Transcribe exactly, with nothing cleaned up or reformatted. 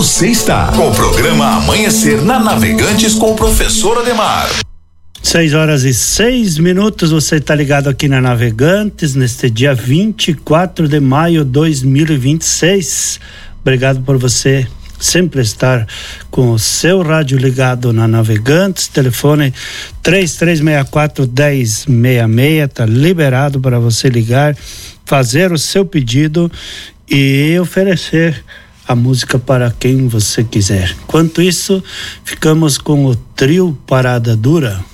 Você está com o programa Amanhecer na Navegantes com o professor Ademar. Seis horas e seis minutos, você está ligado aqui na Navegantes, neste dia vinte e quatro de maio de dois mil e vinte e seis. Obrigado por você sempre estar com o seu rádio ligado na Navegantes. Telefone três três seis quatro, um zero seis seis, tá liberado para você ligar, fazer o seu pedido e oferecer a música para quem você quiser. Enquanto isso, ficamos com o trio Parada Dura.